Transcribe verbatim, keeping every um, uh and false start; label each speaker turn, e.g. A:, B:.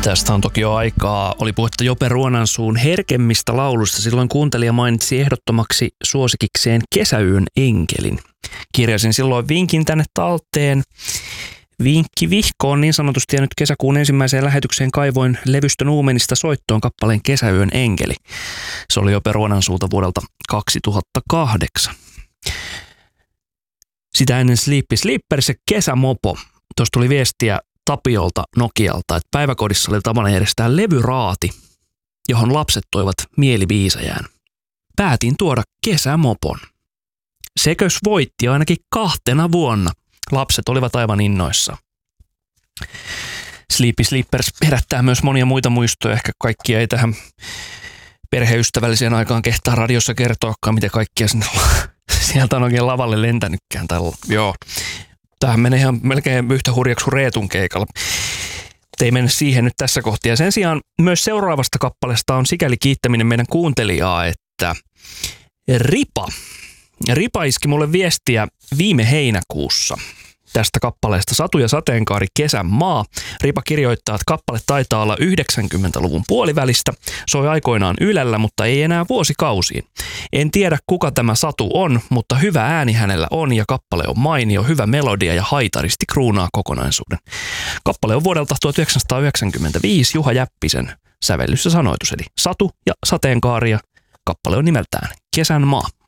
A: Tästä on toki jo aikaa. Oli puhetta Jope Ruonansuun herkemmistä laulusta. Silloin kuuntelija mainitsi ehdottomaksi suosikikseen Kesäyön enkelin. Kirjasin silloin vinkin tänne talteen. Vinkki vihkoon niin sanotusti, ja nyt kesäkuun ensimmäiseen lähetykseen kaivoin levystön Uumenista soittoon kappaleen Kesäyön enkeli. Se oli Jope Ruonansuuta vuodelta kaksituhattakahdeksan. Sitä ennen Sleepy Sleepers ja Kesämopo. Tuossa tuli viestiä Tapiolta Nokialta, että päiväkodissa oli tapana järjestää levyraati, johon lapset toivat mielibiisejään. Päätin tuoda Kesämopon. Sekös voitti ainakin kahtena vuonna. Lapset olivat aivan innoissa. Sleepy Sleepers herättää myös monia muita muistoja. Ehkä kaikkia ei tähän perheystävälliseen aikaan kehtaa radiossa kertoakaan, miten kaikkia sinne sieltä on oikein lavalle lentänytkään. Tällä. Joo. Tämähän menee ihan melkein yhtä hurjaksi kuin Reetun keikalla. Ei mennä siihen nyt tässä kohtaa. Sen sijaan myös seuraavasta kappaleesta on sikäli kiittäminen meidän kuuntelijaa, että Ripa. Ripa iski mulle viestiä viime heinäkuussa tästä kappaleesta Satu ja sateenkaari Kesän maa. Ripa kirjoittaa, että kappale taitaa olla yhdeksänkymmentäluvun puolivälistä. Soi aikoinaan Ylellä, mutta ei enää vuosikausiin. En tiedä kuka tämä Satu on, mutta hyvä ääni hänellä on ja kappale on mainio, hyvä melodia ja haitaristi kruunaa kokonaisuuden. Kappale on vuodelta tuhatyhdeksänsataayhdeksänkymmentäviisi Juha Jäppisen sävellys ja sanoitus, eli Satu ja sateenkaari ja kappale on nimeltään Kesän maa.